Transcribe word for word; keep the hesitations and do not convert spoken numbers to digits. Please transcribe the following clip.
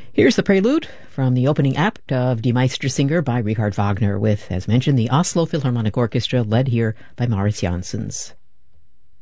Here's the prelude from the opening act of Die Meistersinger by Richard Wagner with, as mentioned, the Oslo Philharmonic Orchestra led here by Maurice Janssens.